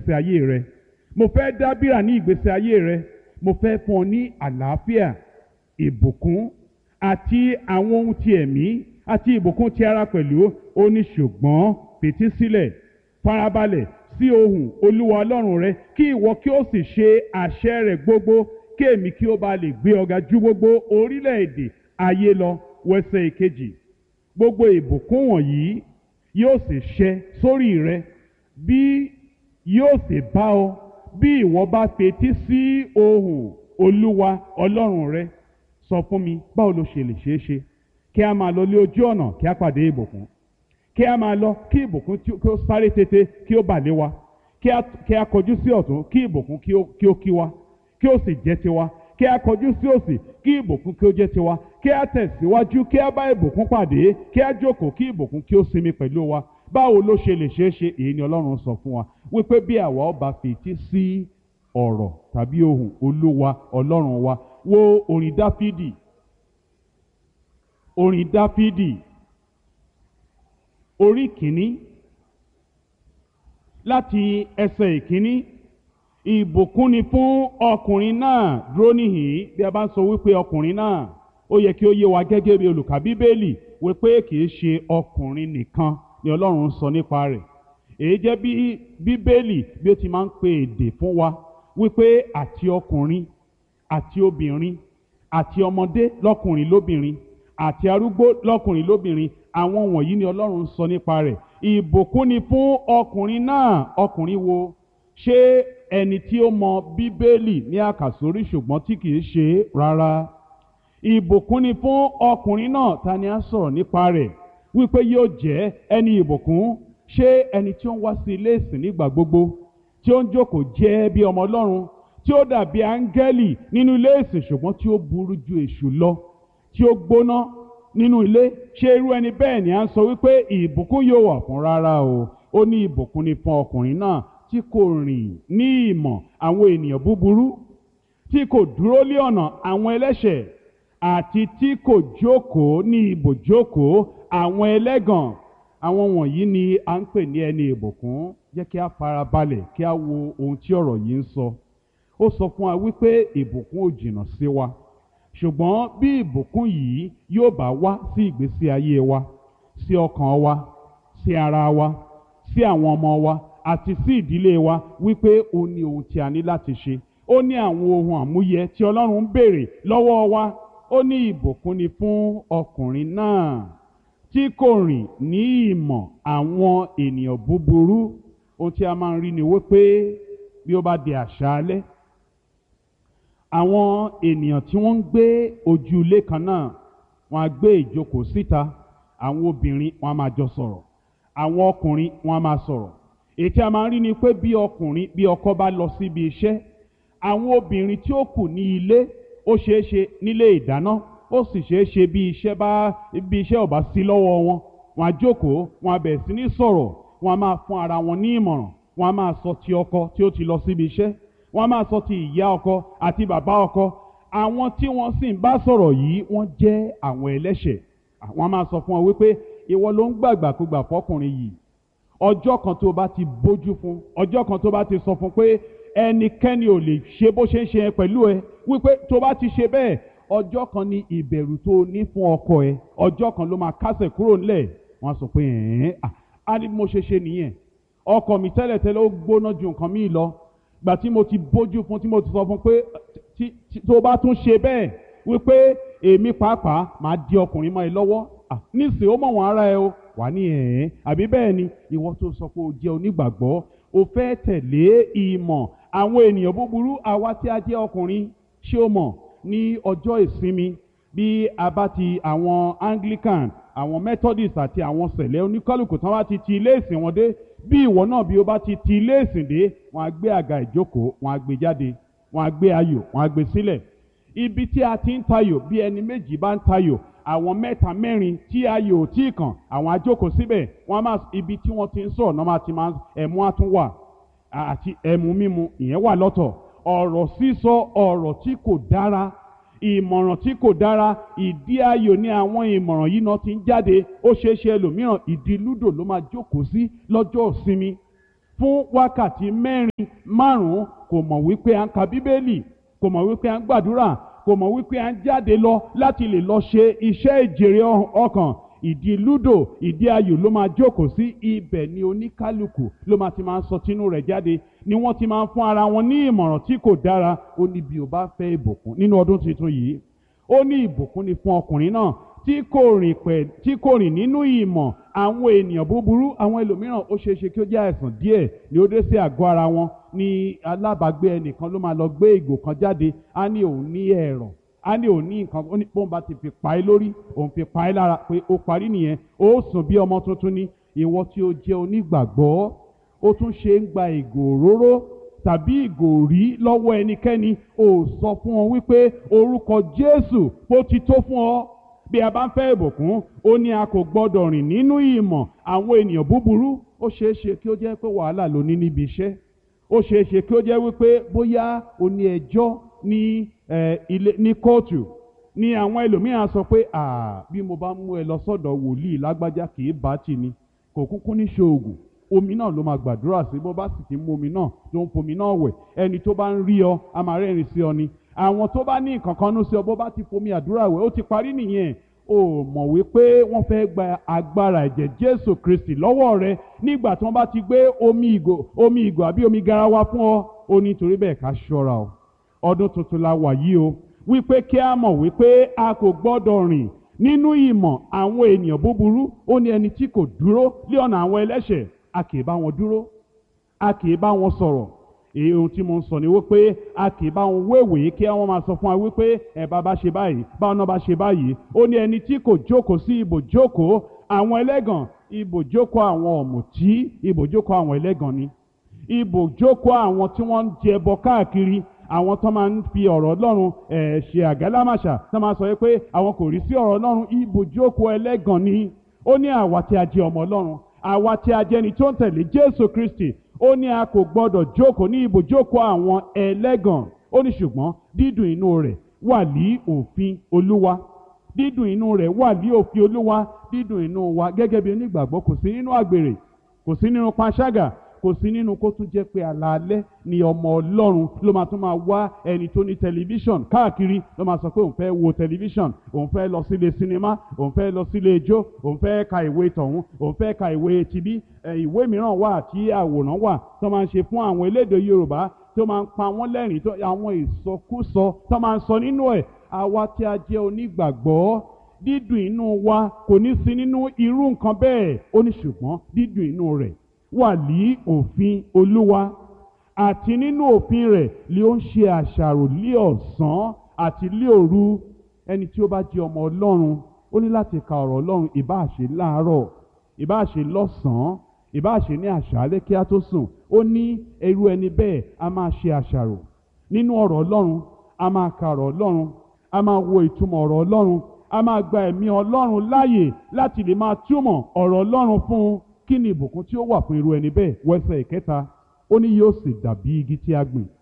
ìgbésí ayé rẹ. Mo fẹ́ dábìrà ní ìgbésí ayé rẹ. Mo fẹ́ fún ọ ní àlàáfíà, ìbùkún àti àwọn ohun ti ẹ̀mí àti ìbùkún ti ara pẹ̀lú. Ó ní ṣùgbọ́n fetí sílẹ̀, farabalẹ̀ sí ohùn Olúwa Ọlọ́run rẹ, kí ìwọ kí ó sì ṣe àṣẹ rẹ̀ gbogbo, kí èmi kí ó bá lè gbé ọ ga ju gbogbo orílẹ̀-èdè ayé lọ. Wẹsẹ̀ ìkejì, gbogbo ìbùkún wọ̀nyí yóò sì ṣẹ sórí rẹ bí yóò sì bá ọ bí ìwọ bá fetí sí ohùn Olúwa Ọlọ́run rẹ. Sọ fún mi, báwo ló ṣe lè ṣeé ṣe kí a máa lọ lé ojú ọ̀nà kí a pàdé ìbùkún, kí a máa lọ kí ìbùkún kí ó sáré tètè kí ó bà lé wa, kí a kọjú sí ọ̀tún kí ìbùkún kí ó kí wa, kí ó sì jẹ́ tiwa, kí a kọjú sí òsì kí ìbùkún kí ó jẹ́ tiwa, kí a tẹ̀síwájú kí a bá ìbùkún pàdé, kí a jókòó kí ìbùkún kí ó sinmi pẹ̀lú wa. Báwo ló ṣe lè ṣeé ṣe? Èyí ni Ọlọ́run sọ fún wa wípé bí àwa ó bá fetí sí ọ̀rọ̀ tàbí ohùn Olúwa Ọlọ́run wa. Wo orin Dáfídì, orin Dáfídì orí kìíní láti ẹsẹ̀ ìkíní. Ìbùkún ni fún ọkùnrin náà. Dúró níhìn-ín. Bí a bá ń sọ wípé ọkùnrin náà, ó yẹ kí ó yé wa gẹ́gẹ́ bí olùkà Bíbélì wípé kì í ṣe ọkùnrin nìkan ni Ọlọ́run sọ nípa rẹ̀. Èyí jẹ́ bí Bíbélì bí ó ti máa ń pe èdè fún wa wípé àti ọkùnrin àti obìnrin àti ọmọdé lọ́kùnrin lóbìnrin àti arúgbó lọ́kùnrin lóbìnrin, àwọn wọ̀nyí ni Ọlọ́run sọ nípa rẹ̀. Ìbùkún ni fún ọkùnrin náà. Ọkùnrin wo? Ṣé ẹni tí ó mọ Bíbélì ní àkàsórí ṣùgbọ́n tí kìí ṣe rárá? Ìbùkún ni fún ọkùnrin náà. Ta ni a sọ̀rọ̀ nípa rẹ̀ wípé yóò jẹ́ ẹni ìbùkún? Ṣé ẹni tí ó ń wá sí ilé ìsìn nígbà gbogbo, tí ó ń jókòó jẹ́ bí ọmọ Ọlọ́run, tí ó dàbí áńgẹ́lì nínú ilé ìsìn ṣùgbọ́n tí ó burú ju èṣù lọ, tí ó gbóná nínú ilé? Ṣé irú ẹni bẹ́ẹ̀ ni à ń sọ wípé ìbùkún yóò wà fún? Rárá o. Ó ní ìbùkún ni fún ọkùnrin náà tí kò rìn ní ìmọ̀ àwọn ènìyàn búburú, tí kò dúró lé ọ̀nà àwọn ẹlẹ́ṣẹ̀, àti tí kò jókòó ní ibùjókòó àwọn ẹlẹ́gàn. Àwọn wọ̀nyí ni à ń pè ní ẹni ìbùkún. Jẹ́ kí a farabalẹ̀ kí a wo ohun tí ọ̀rọ̀ yìí ń sọ. Ó sọ fún wa wípé ìbùkún ò jìnnà sí wa, ṣùgbọ́n bí ìbùkún yìí yóò bá wá sí ìgbésí ayé wa, sí ọkàn wa, sí ara wa, sí àwọn ọmọ wa àti sí ìdílé wa, wípé ó ní ohun tí a ní láti ṣe. Ó ní àwọn ohun àmúyẹ tí Ọlọ́run ń béèrè lọ́wọ́ wa. Ó ní ìbùkún ni fún ọkùnrin náà tí kò rìn ní ìmọ̀ àwọn ènìyàn búburú. Ohun tí a máa ń rí ni wípé bí ó bá di àṣálẹ́, àwọn ènìyàn tí wọ́n ń gbé ojú ilé kan náà, wọ́n á gbé ìjókòó síta. Àwọn obìnrin wọ́n á máa jọ sọ̀rọ̀, àwọn ọkùnrin wọ́n á máa sọ̀rọ̀. Èyí tí a máa ń rí ni pé bí ọkọ bá lọ síbi iṣẹ́, àwọn obìnrin tí ó kù ní ilé, ó ṣeé ṣe nílé ìdáná, ó sì ṣeé ṣe bí iṣẹ́ ò bá sí lọ́wọ́ wọn, wọ́n á jókòó, wọ́n á bẹ̀rẹ̀ sí ní sọ̀rọ̀, wọ́n á máa fún ara wọn ní ìmọ̀ràn, wọ́n á máa sọ ti ọkọ tí ó ti lọ síbi iṣẹ́, wọ́n á máa sọ ti ìyá ọkọ àti bàbá ọkọ. Àwọn tí wọ́n sì ń bá sọ̀rọ̀ yìí wọ́n jẹ́ àwọn ẹlẹ́ṣẹ̀. Wọ́n á máa sọ fún ọ wípé ìwọ ló ń gbàgbàkúgbà fọkùnrin yìí. Ọjọ́ kan tó bá ti bójú fún, ọjọ́ kan tó bá ti sọ fún pé ẹnikẹ́ni ò lè ṣe bó ṣe ń ṣe pẹ̀lú ẹ, wípé tó bá ti ṣe bẹ́ẹ̀, ọjọ́ kan ni ìbẹ̀rù tó ní fún ọkọ ẹ, ọjọ́ kan ló máa kásẹ̀ kúrò nílẹ̀. Wọ́n á sọ pé á ní mo ṣe ṣe nìyẹn. Ọkọ mi tẹ́lẹ̀tẹ́lẹ̀ ó gbóná ju nǹkan míì lọ. Gbà tí mo ti bójú fún, tí mo ti sọ fún pé tó bá tún ṣe bẹ́ẹ̀, wípé èmi pàápàá máa di ọkùnrin mọ́ ẹ lọ́wọ́. Nísìnyí ó mọ̀ wọ́n ara ẹ o. Wà ní àbí bẹ́ẹ̀ ni ìwọ tó sọ pé o jẹ́ onígbàgbọ́, o fẹ́ tẹ̀lé ìmọ̀ àwọn ènìyàn búburú. Àwa tí a jẹ́ ọkùnrin, ṣé o mọ̀ ní ọjọ́ ìsinmi bí a bá ti àwọn Anglican, àwọn Methodist àti àwọn sẹ̀lẹ̀ oníkálùkù tán bá ti ilé ìsìn wọn dé, bí ìwọ náà bí o bá ti ilé ìsìn dé, wọ́n á gbé àga ìjókòó, wọ́n á gbé jáde, wọ́n á gbé ayò, wọ́n á gbé sílẹ̀. Ibi tí a ti ń tayò, bí ẹni méjì bá ń tayò, àwọn mẹ́ta mẹ́rin tí ayò ò tí ì kàn, àwọn á jókòó síbẹ̀. Wọ́n á máa ibi tí wọ́n ti ń sọ̀rọ̀ náà ti máa ẹmu á tún wà àti ẹmu mímu, ìyẹn wà lọ́tọ̀. Ọ̀rọ̀ sísọ, ọ̀rọ̀ tí kò dára, ìmọ̀ràn tí kò dára, ìdí ayò ní àwọn ìmọ̀ràn yìí náà ti ń jáde. Ó ṣeé ṣe ẹlòmíràn ìdí lúdò ló máa jókòó sí lọ́jọ́ ìsinmi fún wákàtí mẹ́rin márùn-ún kò mọ̀ wípé à ń ka bíbélì, kò mọ̀ wípé à ń gbàdúrà, kò mọ̀ wípé à ń jáde lọ láti lè lọ ṣe iṣẹ́ ìjèrè ọkàn. Ìdí lúdò, ìdí ayò ló máa jókòó sí, ibẹ̀ ni oníkálukú ló máa ti máa ń sọ tinú rẹ̀ jáde, ni wọ́n ti máa ń fún ara wọn ní ìmọ̀ràn tí kò dára. Ó ní bí o bá fẹ́ ìbùkún nínú ọdún tuntun yìí, ó ní ìbùkún ni fún ọkùnrin náà tí kò rìn nínú ìmọ̀ àwọn ènìyàn búburú. Àwọn ẹlòmíràn ó ṣeé ṣe kí ó jẹ́ àìsàn díẹ̀ ni ó dé sí àgọ́ ara wọn, ní alábàágbé ẹnìkan ló máa lọ gbé ìgò kan jáde, á ní òun ní ẹ̀rọ̀, á ní òun ní nǹkan, ó ní bóun bá ti fi pa é lórí, òun fi pa é lára, pé ó parí nìyẹn, ó sùn bí ọmọ tuntun ni. Ìwọ tí ó jẹ́ onígbàgbọ́, ó tún ṣe ń gba ìgò òróró tàbí ìgò rí lọ́wọ́ ẹnikẹ́ni, ó sọ fún wọn wípé orúkọ Jésù ó ti tó fún ọ. Bí a bá ń fẹ́ ìbùkún, ó ní a kò gbọdọ̀ rìn nínú ìmọ̀ àwọn ènìyàn búburú. Ó ṣeé ṣe kí ó jẹ́ pé wàhálà ló ní níbi iṣẹ́, ó ṣeé ṣe kí ó jẹ́ wípé bóyá o ní ẹjọ́ ní kóòtù, ní àwọn ẹlòmíràn sọ pé bí mo bá mú ẹ lọ sọ́dọ̀ wòlíì lágbájá kì í bá tì ní, kò kúkú ní ṣoògùn, omi náà ló máa gbàdúrà sí, bó bá sì ti mú omi náà ló ń fomi náà wẹ̀, ẹni tó bá ń rí ọ a máa rẹ́rìn sí ọ ni. Àwọn tó bá ní nǹkan kan nú sí ọ, bó bá ti fomi àdúrà wẹ̀ ó ti parí nìyẹn. Ó mọ̀ wípé wọ́n fẹ́ gba agbára ẹ̀jẹ̀ Jésù Kristi lọ́wọ́ rẹ nígbà tí wọ́n bá ti gbé omi ìgò àbí omi garawa fún ọ. Ó ní torí bẹ́ẹ̀ ká ṣọ́ra o, ọdún tuntun la wà yìí o, wípé kí a mọ̀ wípé a kò gbọ́dọ̀ rìn nínú ìmọ̀ àwọn ènìyàn búburú. Ó ní ẹni tí kò dúró lé ọ̀nà àwọn ẹlẹ́ṣẹ̀, a kì í bá wọn dúró, a kì í bá wọn sọ̀rọ̀. Èyí ohun tí mo ń sọ ni wípé a kì í bá wọn wéwèé kí wọ́n máa sọ fún wa wípé bá ṣe báyìí, báwọn náà bá ṣe báyìí. Ó ní ẹni tí kò jókòó sí ibùjókòó àwọn ẹlẹ́gàn, ibùjókòó àwọn ọ̀mùtí, ibùjókòó àwọn ẹlẹ́gàn ni. Ibùjókòó àwọn tí wọ́n ń jẹbọ káàkiri, àwọn tó máa ń fi ọ̀rọ̀ Ọlọ́run ṣe àgálámàṣà, tó máa sọ pé àwọn kò rí sí ọ̀rọ̀ Ọlọ́run, ibùjókòó ẹlẹ́gàn ni. Ó ní àwa tí a jẹ́ ọmọ Ọlọ́run, àwa tí a jẹ́ ẹni tó ń tẹ̀lé Jésù Kristi, ó ní a kò gbọdọ̀ jókòó ní ibùjókòó àwọn ẹlẹ́gàn. Ó ní ṣùgbọ́n dídùn inú rẹ̀ wà ní òfin Olúwa, dídùn inú rẹ̀ wà ní òfin Olúwa. Dídùn inú wa gẹ́gẹ́ bí onígbàgbọ́ kò sí nínú àgbèrè, kò sí nínú panṣágà, kò sí nínú kó tún jẹ́ pé alaalẹ́ ni ọmọ Ọlọ́run ló máa tún máa wá ẹni tó ní tẹlifíṣọ̀n káàkiri, ló máa sọ pé òun fẹ́ wo tẹlifíṣọ̀n, òun fẹ́ lọ sílé sinimá, òun fẹ́ lọ sílé ijó, òun fẹ́ ka ìwé tọ̀hún, òun fẹ́ ka ìwé tibí. Ìwé mìíràn wà tí àwòrán wà tó máa ń ṣe fún àwọn elédè Yorùbá tó máa ń pa wọ́n lẹ́rìn, tó àwọn ìsọkúsọ tó máa ń sọ nínú ẹ̀. Àwa tí a jẹ́ onígbàgbọ́, dídùn inú wa kò ní sí nínú irú nǹkan bẹ́ẹ̀. Ó ní ṣùgbọ́n dídùn inú rẹ̀ wà ní òfin Olúwa, àti nínú òfin rẹ̀ ni ó ń ṣe àṣàrò lí ọ̀sán àti lí òru. Ẹni tí ó bá jẹ́ ọmọ Ọlọ́run, ó ní láti ka ọ̀rọ̀ Ọlọ́run, ìbáà ṣe láàárọ̀, ìbáà ṣe lọ́sàn-án, ìbáà ṣe ní àṣálẹ́ kí a tó sùn. Ó ní irú ẹni bẹ́ẹ̀ a máa ṣe àṣàrò nínú ọ̀rọ̀ Ọlọ́run, a máa ka ọ̀rọ̀ Ọlọ́run, a máa wo ìtumọ̀ ọ̀rọ̀ Ọlọ́run, a máa gba ẹ̀mí Ọlọ́run láàyè láti lè máa túmọ̀ ọ̀rọ̀ Ọlọ́run fún un. Kí ni ìbùkún tí ó wà fún irú ẹni bẹ́ẹ̀? Wẹ́sẹ̀ ìkẹta, ó ní yóò sì dàbí igi tí a gbìn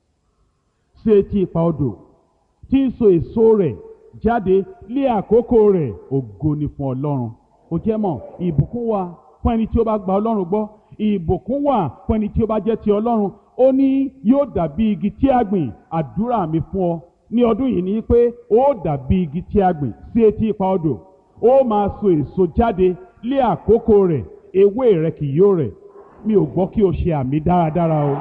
sí etí ipa odò, tí ń so èso rẹ̀ jáde lé àkókò rẹ̀. Ògo ni fún Ọlọ́run. Ó jẹ́ mọ̀, ìbùkún wà fún ẹni tí ó bá gba Ọlọ́run gbọ́, ìbùkún wà fún ẹni tí ó bá jẹ́ ti Ọlọ́run. Ó ní yóò dàbí igi tí a gbìn. Àdúrà mi fún ọ ní ọdún yìí ni pé ó dàbí igi tí a gbìn sí etí ipa odò, ó máa so èso jáde lé àkókò rẹ̀, ewé rẹ̀ kì yóò rẹ̀. Mi ò gbọ́ kí o ṣe àmì dáradára o.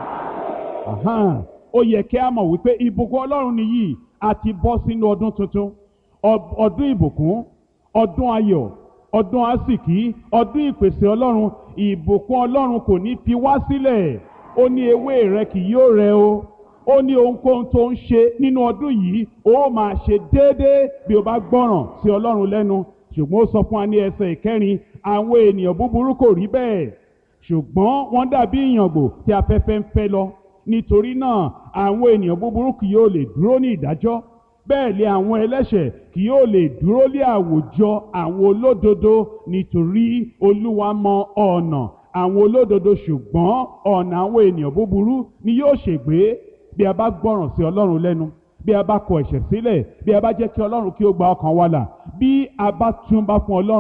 Ó yẹ kí a mọ̀ wípé ìbùkún Ọlọ́run nìyí. A ti bọ́ sínú ọdún tuntun, ọdún ìbùkún, ọdún ayọ̀, ọdún àsìkí, ọdún ìpèsè Ọlọ́run. Ìbùkún Ọlọ́run kò ní fi wá sílẹ̀. Ó ní ewé rẹ̀ kì yóò rẹ̀ o. Ó ní ohunkóhun tó ń ṣe nínú ọdún yìí, ó máa ṣe déédéé bí o bá gbọ́ràn sí Ọlọ́run lẹ́nu. Ṣùgbọ́n ó sọ fún wa ní ẹsẹ̀ ìkẹrin, àwọn ènìyàn búburú kò rí bẹ́ẹ̀, ṣùgbọ́n wọ́n dàbí ìyàngbò tí afẹ́fẹ́ ń fẹ́ lọ. Nítorí náà àwọn ènìyàn búburú kì yóò lè dúró ní ìdájọ́, bẹ́ẹ̀ lé àwọn ẹlẹ́ṣẹ̀ kì yóò lè dúró lé àwùjọ àwọn olódodo. Nítorí Olúwa mọ ọ̀nà àwọn olódodo, ṣùgbọ́n ọ̀nà àwọn ènìyàn búburú ni yóò ṣègbé. Bí a bá gbọ́ràn sí Ọlọ́run lẹ́nu, bí a bá kọ ẹ̀ṣẹ̀ sílẹ̀, bí a bá jẹ́ kí Ọlọ́run kí ó gba ọkàn wa là, bí a bá túnbá fún Ọlọ́run, bí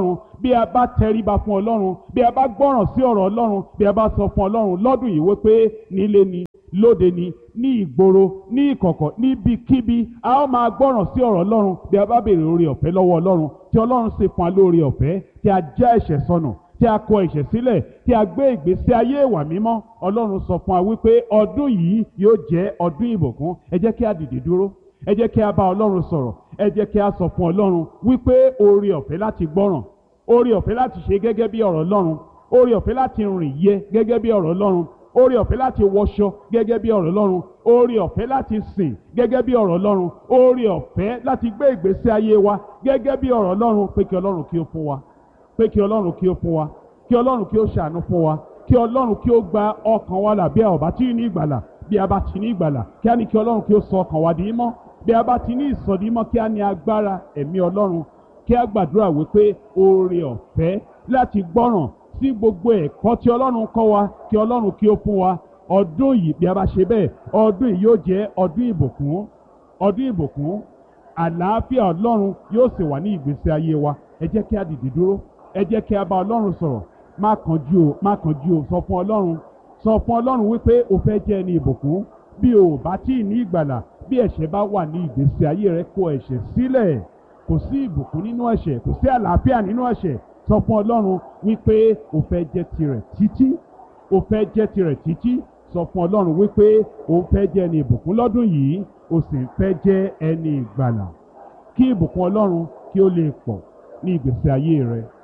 bí a bá tẹríba fún ọlọ́run, bí a bá gbọ́ràn sí ọ̀rọ̀ ọlọ́run, bí a bá sọ fún ọlọ́run lọ́dún yìí wípé nílé ni, lóde ni, ní ìgboro, ní ìkọ̀kọ̀, níbikíbi a ó máa gbọ́ràn sí ọ̀rọ̀ ọlọ́run. Bí a bá béèrè oore ọ̀fẹ́ lọ́wọ́ ọlọ́run, tí ọlọ́run sì fún wa lóore ọ̀fẹ́, tí a já ẹ̀ṣẹ̀ sọnù, tí a kọ ẹ̀ṣẹ̀ sílẹ̀, tí a gbé ìgbésí ayé ìwà mímọ́, ọlọ́run sọ fún wa wípé ọdún yìí yóò jẹ́ ọdún ìbùkún. Ẹ jẹ́ kí a dìde dúró, ẹ jẹ́ kí a bá ọlọ́run sọ̀rọ̀, ẹ jẹ́ kí a sọ fún ọlọ́run wípé oore ọ̀fẹ́ láti gbọ́ràn, oore ọ̀fẹ́ láti ṣe gẹ́gẹ́ bí ọ̀rọ̀ ọlọ́run, oore ọ̀fẹ́ láti rìn yẹ gẹ́gẹ́ bí ọ̀rọ̀ ọlọ́run, oore ọ̀fẹ́ láti wọṣọ gẹ́gẹ́ bí ọ̀rọ̀ ọlọ́run, oore ọ̀fẹ́ láti sìn gẹ́gẹ́ bí ọ̀rọ̀ ọlọ́run, oore ọ̀fẹ́ láti gbé ìgbésí ayé wa gẹ́gẹ́ bí ọ̀rọ̀ ọlọ́run. Pé kí ọlọ́run kí ó fún wa, pé kí ọlọ́run kí ó fún wa, kí ọlọ́run kí ó ṣàánú fún wa, kí ọlọ́run kí ó gba ọkàn wa là bí a ò bá tí ní ìgbàlà. Bí a bá ti ní ìgbàlà, kí a ní kí ọlọ́run kí ó sọ ọkàn wa di mímọ́. Bí a bá ti ní ìsọdi mímọ́, kí a ní agbára ẹ̀mí ọlọ́run. Kí a gbàdúrà wípé oore ọ̀fẹ́ láti gbọ́ràn sí gbogbo ẹ̀kọ́ tí ọlọ́run kọ́ wa, kí ọlọ́run kí ó fún wa. Ọdún yìí, bí a bá ṣe bẹ́ẹ̀, ọdún yìí yóò jẹ́ ọdún ìbùkún, ọdún ìbùkún. Àlàáfíà ọlọ́run yóò sì wà ní ìgbésí ayé wa. Ẹ jẹ́ kí a dìde dúró, ẹ jẹ́ kí a bá ọlọ́run sọ̀rọ̀. Má kánjú o, má kánjú o, sọ fún ọlọ́run, sọ fún ọlọ́run wípé o fẹ́ jẹ́ ẹni ìbùkún. Bí o ò bá tí ì ní ìgbàlà, bí ẹ̀ṣẹ̀ bá wà ní ìgbésí ayé rẹ, kó ẹ̀ṣẹ̀ sílẹ̀. Kò sí ìbùkún nínú ẹ̀ṣẹ̀, kò sí àlàáfíà nínú ẹ̀ṣẹ̀. Sọ fún ọlọ́run wípé o fẹ́ jẹ́ tirẹ̀ títí, o fẹ́ jẹ́ tirẹ̀ títí. Sọ fún ọlọ́run wípé o fẹ́ jẹ́ ẹni ìbùkún lọ́dún yìí, o sì fẹ́ jẹ́ ẹni ìgbàlà. Kí ìbùkún ọlọ́run kí ó lè pọ̀ ní ìgbésí ayé rẹ.